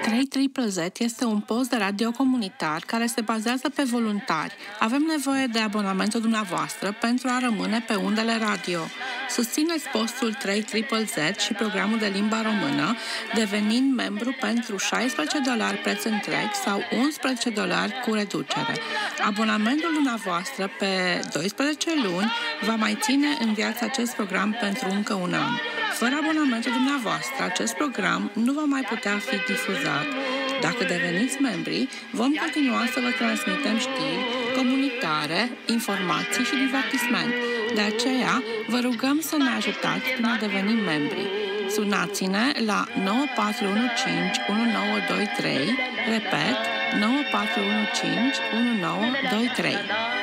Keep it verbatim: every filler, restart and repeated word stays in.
trei Z este un post de radio comunitar care se bazează pe voluntari. Avem nevoie de abonamentul dumneavoastră pentru a rămâne pe undele radio. Susțineți postul trei Z și programul de limba română, devenind membru pentru șaisprezece dolari preț întreg sau unsprezece dolari cu reducere. Abonamentul dumneavoastră pe doisprezece luni va mai ține în viață acest program pentru încă un an. Fără abonamentul dumneavoastră, acest program nu va mai putea fi difuzat. Dacă deveniți membri, vom continua să vă transmitem știri, comunicare, informații și divertisment. De aceea, vă rugăm să ne ajutați prin a deveni membri. Sunați-ne la nouă patru unu cinci unu nouă doi trei, repet, nouă patru unu cinci unu nouă doi trei.